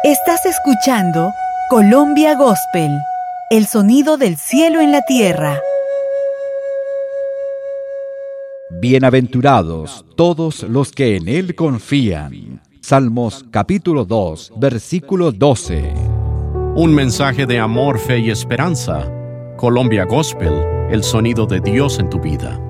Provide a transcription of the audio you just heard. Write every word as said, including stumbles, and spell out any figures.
Estás escuchando Colombia Gospel, el sonido del cielo en la tierra. Bienaventurados todos los que en Él confían. Salmos capítulo dos, versículo doce. Un mensaje de amor, fe y esperanza. Colombia Gospel, el sonido de Dios en tu vida.